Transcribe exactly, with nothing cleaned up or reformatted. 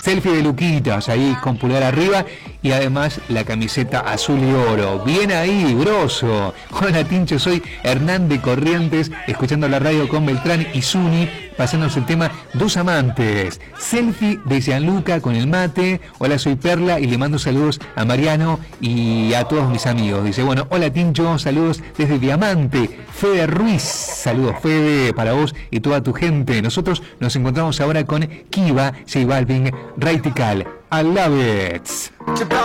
Selfie de Luquitas, ahí con pulgar arriba. Y además la camiseta azul y oro. Bien ahí, grosso. Hola Tincho, soy Hernán de Corrientes, escuchando la radio con Beltrán y Zuni, pasándose el tema Dos Amantes. Selfie de Gianluca con el mate. Hola, soy Perla y le mando saludos a Mariano y a todos mis amigos. Dice, bueno, hola Tincho, saludos desde Diamante. Fede Ruiz, saludos Fede para vos y toda tu gente. Nosotros nos encontramos ahora con Kiva, J Balvin, Radical. I love it.